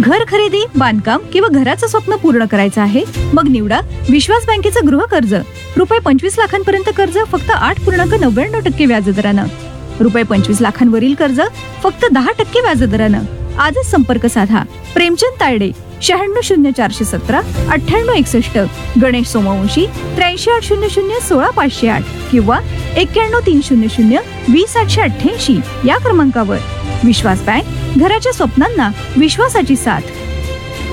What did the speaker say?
घर खरेदी, बांधकाम किंवा घराचं स्वप्न पूर्ण करायचं आहे? मग निवडा विश्वास बँकेचं गृह कर्ज. रुपये 25 लाखांपर्यंत कर्ज फक्त 8.99% व्याजदरानं. रुपये 25 लाखांवरील कर्ज फक्त 10% व्याजदरानं. आजच संपर्क साधा. प्रेमचंद तायडे, 960417 9861. गणेश सोमवंशी, 838001 16508 किंवा 91300 20888 या क्रमांकावर. विश्वास बँक, घराच्या स्वप्नांना विश्वासाची साथ.